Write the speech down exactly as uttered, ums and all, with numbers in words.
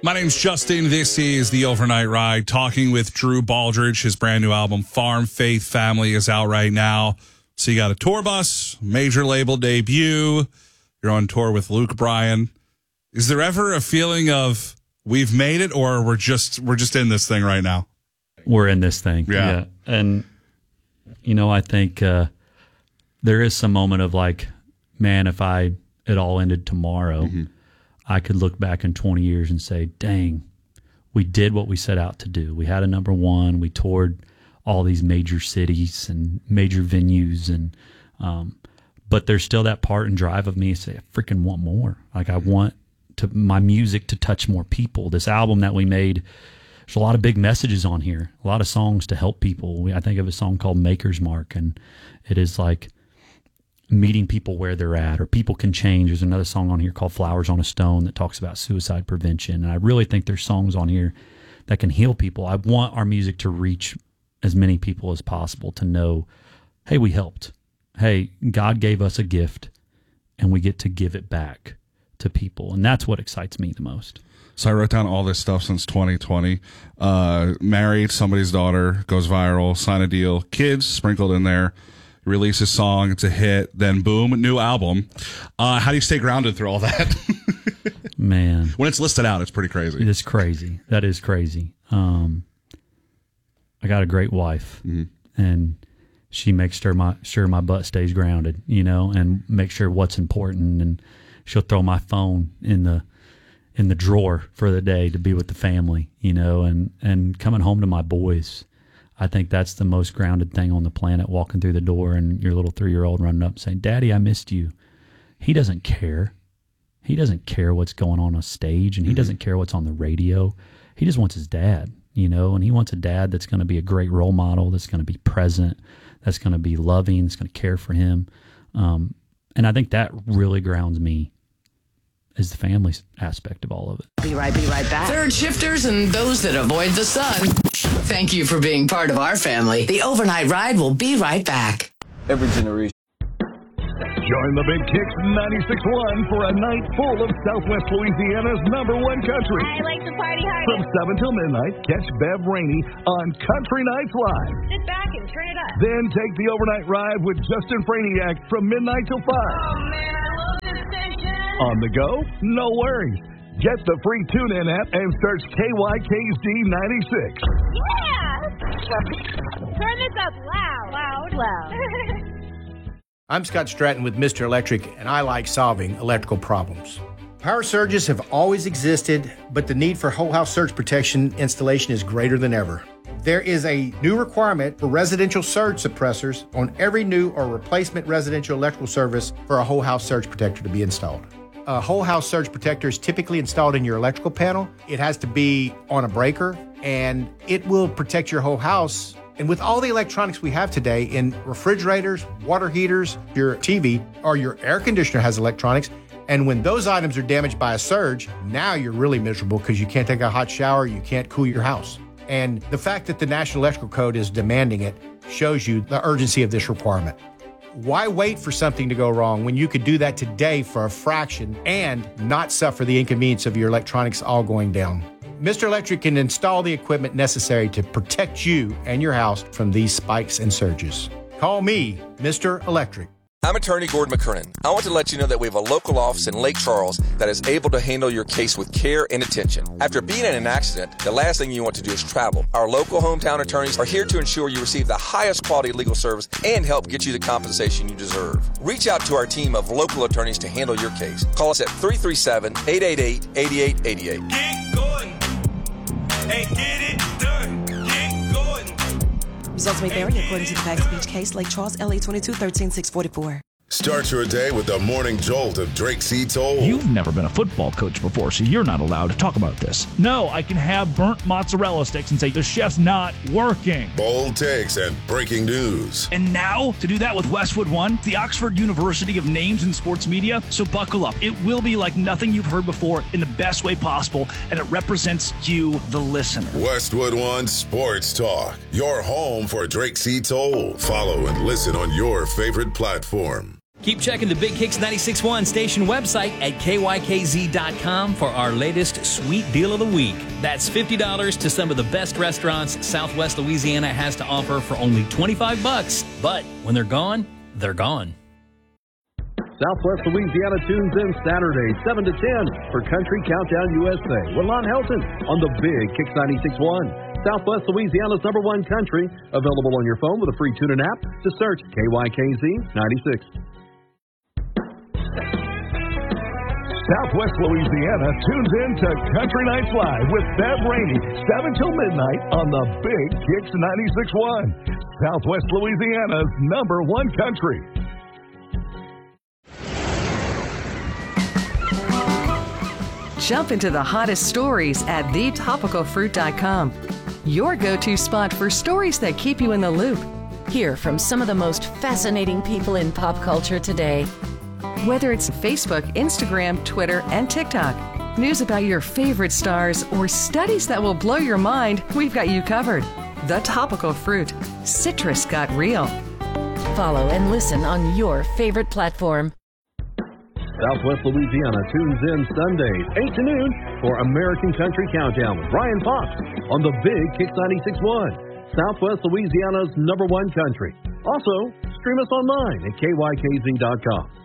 My name's Justin. This is the Overnight Ride, talking with Drew Baldridge. His brand new album, Farm Faith Family, is out right now. So you got a tour bus, major label debut. You're on tour with Luke Bryan. Is there ever a feeling of we've made it, or we're just we're just in this thing right now? We're in this thing, yeah. yeah. And you know, I think uh, there is some moment of like, man, if I it all ended tomorrow. Mm-hmm. I could look back in twenty years and say, dang, we did what we set out to do. We had a number one. We toured all these major cities and major venues. and um, But there's still that part and drive of me to say, I freaking want more. Like, I want to my music to touch more people. This album that we made, there's a lot of big messages on here, a lot of songs to help people. We, I think of a song called Maker's Mark, and it is like meeting people where they're at, or people can change. There's another song on here called Flowers on a Stone that talks about suicide prevention. And I really think there's songs on here that can heal people. I want our music to reach as many people as possible to know, hey, we helped. Hey, God gave us a gift and we get to give it back to people. And that's what excites me the most. So I wrote down all this stuff since twenty twenty. Uh, married, somebody's daughter, goes viral, sign a deal, kids sprinkled in there. Release a song, it's a hit, then boom, new album. Uh, how do you stay grounded through all that? Man. When it's listed out, it's pretty crazy. It is crazy. That is crazy. Um, I got a great wife, mm-hmm. and she makes sure my sure my butt stays grounded, you know, and make sure what's important. And she'll throw my phone in the in the drawer for the day to be with the family, you know, and, and coming home to my boys. I think that's the most grounded thing on the planet, walking through the door and your little three-year-old running up saying, Daddy, I missed you. He doesn't care. He doesn't care what's going on on stage, and he mm-hmm. doesn't care what's on the radio. He just wants his dad, you know, and he wants a dad that's going to be a great role model, that's going to be present, that's going to be loving, that's going to care for him. Um, and I think that really grounds me, is the family aspect of all of it. Be right, be right back. Third shifters and those that avoid the sun. Thank you for being part of our family. The Overnight Ride will be right back. Every generation. Join the Big Kicks ninety-six point one for a night full of Southwest Louisiana's number one country. I like to party hard. From seven till midnight, catch Bev Rainey on Country Nights Live. Sit back and turn it up. Then take the Overnight Ride with Justin Franiak from midnight till five. Oh, man, I love this station. On the go? No worries. Get the free TuneIn app and search K Y K Z ninety-six. Yeah! Turn this up loud. Loud. Loud. I'm Scott Stratton with Mister Electric, and I like solving electrical problems. Power surges have always existed, but the need for whole house surge protection installation is greater than ever. There is a new requirement for residential surge suppressors on every new or replacement residential electrical service for a whole house surge protector to be installed. A whole house surge protector is typically installed in your electrical panel. It has to be on a breaker, and it will protect your whole house. And with all the electronics we have today in refrigerators, water heaters, your T V, or your air conditioner has electronics, and when those items are damaged by a surge, now you're really miserable because you can't take a hot shower, you can't cool your house. And the fact that the National Electrical Code is demanding it shows you the urgency of this requirement. Why wait for something to go wrong when you could do that today for a fraction and not suffer the inconvenience of your electronics all going down? Mister Electric can install the equipment necessary to protect you and your house from these spikes and surges. Call me, Mister Electric. I'm attorney Gordon McKernan. I want to let you know that we have a local office in Lake Charles that is able to handle your case with care and attention. After being in an accident, the last thing you want to do is travel. Our local hometown attorneys are here to ensure you receive the highest quality legal service and help get you the compensation you deserve. Reach out to our team of local attorneys to handle your case. Call us at three three seven, eight eight eight, eight eight eight eight. Get going and get it done. Get going. Results may vary according to the facts of each case. Lake Charles, L A twenty-two thirteen six forty-four. Start your day with the morning jolt of Drake C. Toll. You've never been a football coach before, so you're not allowed to talk about this. No, I can have burnt mozzarella sticks and say the chef's not working. Bold takes and breaking news. And now, to do that with Westwood One, the Oxford University of Names in Sports Media. So buckle up. It will be like nothing you've heard before in the best way possible, and it represents you, the listener. Westwood One Sports Talk, your home for Drake C. Toll. Follow and listen on your favorite platform. Keep checking the Big Kicks ninety-six point one station website at K Y K Z dot com for our latest sweet deal of the week. That's fifty dollars to some of the best restaurants Southwest Louisiana has to offer for only twenty-five bucks. But when they're gone, they're gone. Southwest Louisiana tunes in Saturday, seven to ten for Country Countdown U S A with Lon Helton on the Big Kicks ninety-six point one. Southwest Louisiana's number one country, available on your phone with a free TuneIn app to search K Y K Z ninety-six. Southwest Louisiana tunes in to Country Nights Live with Bev Rainey, seven till midnight on the Big Kicks ninety-six point one. Southwest Louisiana's number one country. Jump into the hottest stories at the topical fruit dot com. Your go-to spot for stories that keep you in the loop. Hear from some of the most fascinating people in pop culture today. Whether it's Facebook, Instagram, Twitter, and TikTok, news about your favorite stars, or studies that will blow your mind, we've got you covered. The Topical Fruit. Citrus got real. Follow and listen on your favorite platform. Southwest Louisiana tunes in Sundays, eight to noon for American Country Countdown with Brian Fox on the Big Kicks ninety-six point one. Southwest Louisiana's number one country. Also, stream us online at K Y K Z dot com.